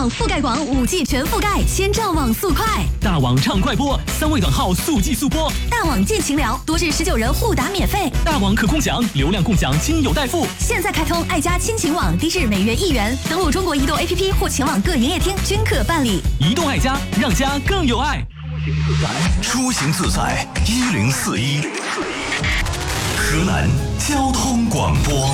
网覆盖广，5G 全覆盖，千兆网速快。 大网畅快播，3位短号速记速播。 大网见情聊，多至19人互打免费。 大网可共享，流量共享，亲友代付。 现在开通爱家亲情网，低至每月1元，登录中国移动 APP 或前往各营业厅均可办理。 移动爱家，让家更有爱。 出行自在1041，河南交通广播。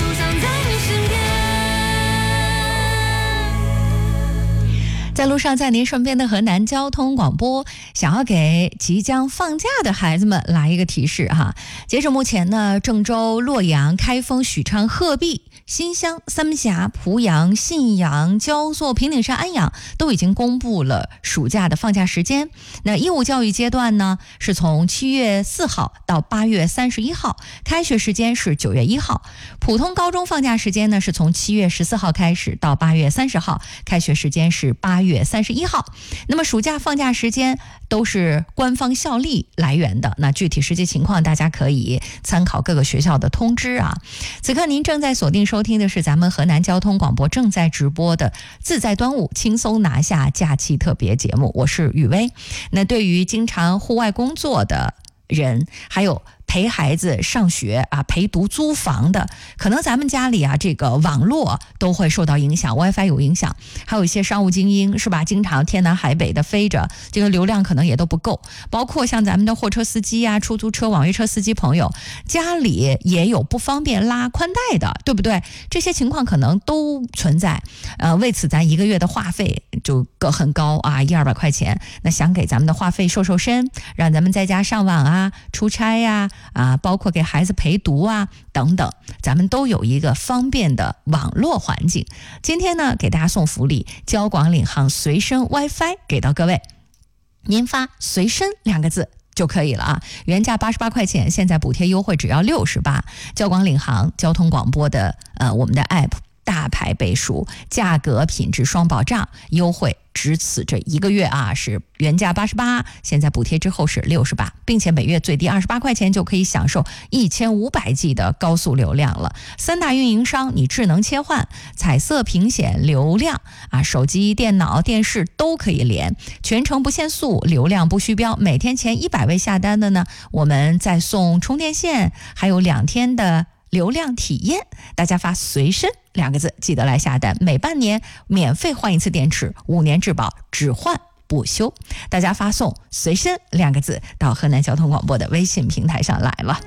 在路上，在您身边的河南交通广播，想要给即将放假的孩子们来一个提示哈。截至目前呢，郑州、洛阳、开封、许昌、鹤壁、新乡、三门峡、濮阳、信阳、焦作、平顶山、安阳都已经公布了暑假的放假时间。那义务教育阶段呢，是从7月4号到8月31号，开学时间是9月1号。普通高中放假时间呢，是从7月14号开始到8月30号，开学时间是8月31号。那么暑假放假时间都是官方校例来源的，那具体实际情况大家可以参考各个学校的通知啊。此刻您正在锁定收听的是咱们河南交通广播正在直播的自在端午轻松拿下假期特别节目，我是雨薇。那对于经常户外工作的人，还有陪孩子上学啊，陪读租房的，可能咱们家里啊，这个网络都会受到影响， WiFi 有影响，还有一些商务精英是吧，经常天南海北的飞着，这个流量可能也都不够，包括像咱们的货车司机啊、出租车、网约车司机朋友，家里也有不方便拉宽带的，对不对？这些情况可能都存在，为此咱一个月的话费就很高啊，100-200块钱，那想给咱们的话费瘦身，让咱们在家上网啊、出差呀、包括给孩子陪读啊等等，咱们都有一个方便的网络环境。今天呢，给大家送福利，交广领航随身 WiFi 给到各位，您发随身2个字就可以了啊，原价88块钱，现在补贴优惠只要68。交广领航交通广播的我们的 app 大牌倍数，价格品质双保障，优惠只此这1个月啊，是原价88，现在补贴之后是68，并且每月最低28块钱就可以享受1500G 的高速流量了。3大运营商，你智能切换、彩色屏显流量啊，手机、电脑、电视都可以连，全程不限速，流量不虚标。每天前100位下单的呢，我们再送充电线，还有2天的流量体验。大家发随身2个字，记得来下单，每半年免费换1次电池，5年质保，只换不修。大家发送随身2个字到河南交通广播的微信平台上来了。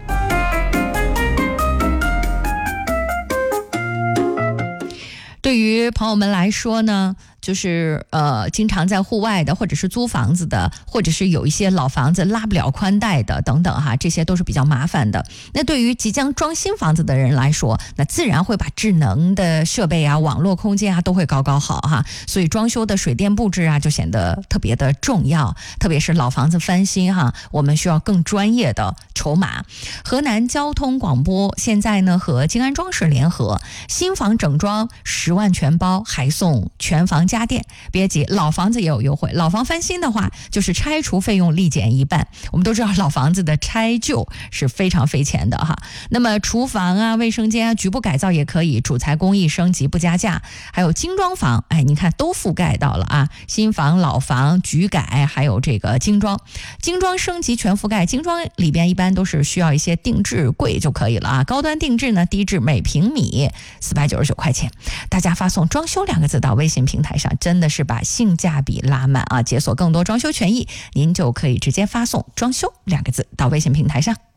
对于朋友们来说呢，就是经常在户外的，或者是租房子的，或者是有一些老房子拉不了宽带的等等哈，这些都是比较麻烦的。那对于即将装新房子的人来说，那自然会把智能的设备啊、网络空间啊都会搞好哈，所以装修的水电布置啊就显得特别的重要，特别是老房子翻新哈，我们需要更专业的筹码。河南交通广播现在呢和静安装饰联合，新房整装10万全包，还送全房家电。别急，老房子也有优惠，老房翻新的话就是拆除费用立减1半。我们都知道老房子的拆旧是非常费钱的哈。那么厨房啊、卫生间啊，局部改造也可以，主材工艺升级不加价。还有精装房，你看都覆盖到了啊，新房、老房、局改，还有这个精装升级全覆盖。精装里边一般都是需要一些定制柜就可以了啊，高端定制呢，低至每平米499块钱。大家发送装修2个字到微信平台上，真的是把性价比拉满啊！解锁更多装修权益，您就可以直接发送装修2个字到微信平台上。